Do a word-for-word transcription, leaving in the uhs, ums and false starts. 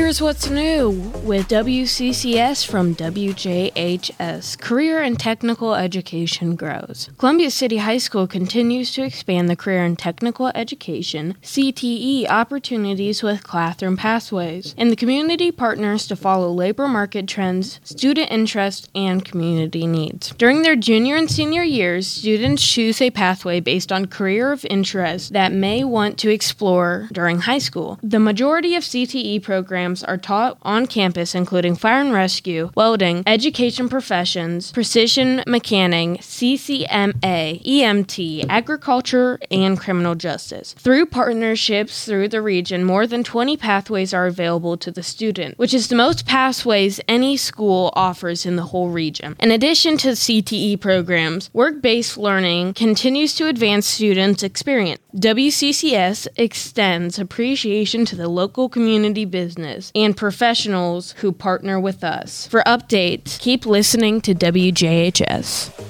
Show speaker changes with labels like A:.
A: Here's what's new with W C C S from W J H S. Career and technical education grows. Columbia City High School continues to expand the career and technical education C T E opportunities with classroom pathways, and the community partners to follow labor market trends, student interest, and community needs. During their junior and senior years, students choose a pathway based on career of interest that may want to explore during high school. The majority of C T E programs are taught on campus, including fire and rescue, welding, education professions, precision mechanics, C C M A, E M T, agriculture, and criminal justice. Through partnerships through the region, more than twenty pathways are available to the student, which is the most pathways any school offers in the whole region. In addition to C T E programs, work-based learning continues to advance students' experience. W C C S extends appreciation to the local community business and professionals who partner with us. For updates, keep listening to W J H S.